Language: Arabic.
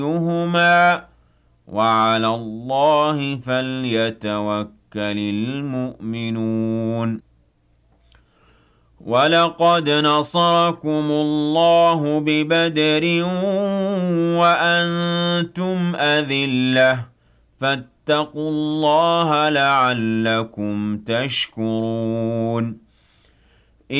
أيهما وعلى الله فليتوكل المؤمنون ولقد نصركم الله ببدر وأنتم أذلة فاتقوا الله لعلكم تشكرون